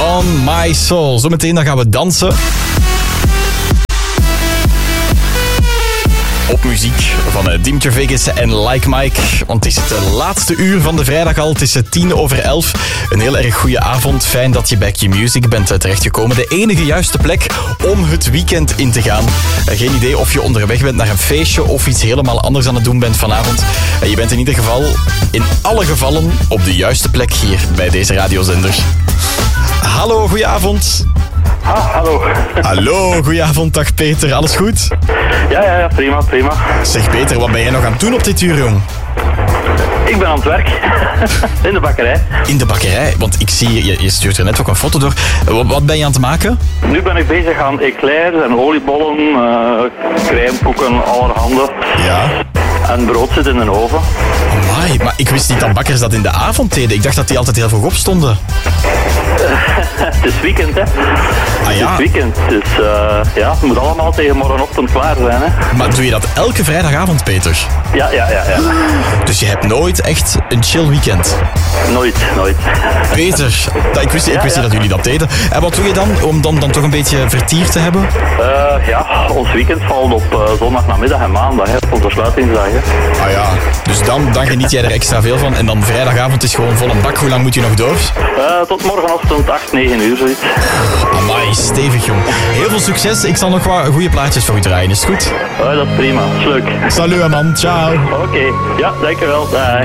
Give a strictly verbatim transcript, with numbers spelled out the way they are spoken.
On My Soul. Zometeen dan gaan we dansen. Op muziek van uh, Dimitri Vegas en Like Mike. Want het is het uh, laatste uur van de vrijdag al. Het is uh, tien over elf. Een heel erg goede avond. Fijn dat je bij Q-Music bent uh, terechtgekomen. De enige juiste plek om het weekend in te gaan. Uh, geen idee of je onderweg bent naar een feestje of iets helemaal anders aan het doen bent vanavond. Uh, je bent in ieder geval, in alle gevallen, op de juiste plek hier bij deze radiozender. Hallo, goedenavond. Ah, hallo. Hallo, goedenavond, dag Peter. Alles goed? Ja, ja, ja, prima, prima. Zeg Peter, wat ben jij nog aan het doen op dit uur, jong? Ik ben aan het werk. In de bakkerij. In de bakkerij? Want ik zie, je, je stuurt er net ook een foto door. Wat, wat ben je aan het maken? Nu ben ik bezig aan eclairs en oliebollen, uh, crèmekoeken, allerhande. Ja. En brood zit in de oven. Amai, maar ik wist niet dat bakkers dat in de avond deden. Ik dacht dat die altijd heel vroeg opstonden. Het is weekend, hè. Ah ja? Het is weekend, dus uh, ja, het moet allemaal tegen morgenochtend klaar zijn, hè. Maar doe je dat elke vrijdagavond, Peter? Ja, ja, ja, ja. Dus je hebt nooit echt een chill weekend? Nooit, nooit. Peter, dat, ik wist, ik wist ja, niet ja. dat jullie dat deden. En wat doe je dan, om dan, dan toch een beetje vertier te hebben? Uh, ja, ons weekend valt op uh, zondag namiddag en maandag, hè, op onze sluitingsdag. Hè. Ah ja, dus dan, dan geniet jij er extra veel van. En dan vrijdagavond is gewoon vol een bak. Hoe lang moet je nog door? Uh, tot morgenochtend acht, negen uur zoiets. Amai, stevig jong. Heel veel succes. Ik zal nog wat goede plaatjes voor u draaien. Is het goed? Uh, dat is prima. Dat is leuk. Salut man, ciao. Oké, okay. Ja, dankjewel. Bye.